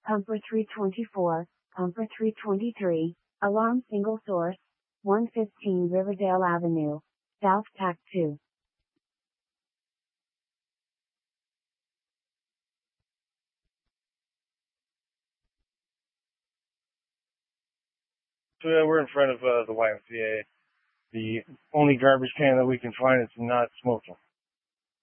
Pumper 324, Pumper 323, alarm single source, 115 Riverdale Avenue, South TAC 2. So yeah, we're in front of the YMCA. The only garbage can that we can find is not smoking.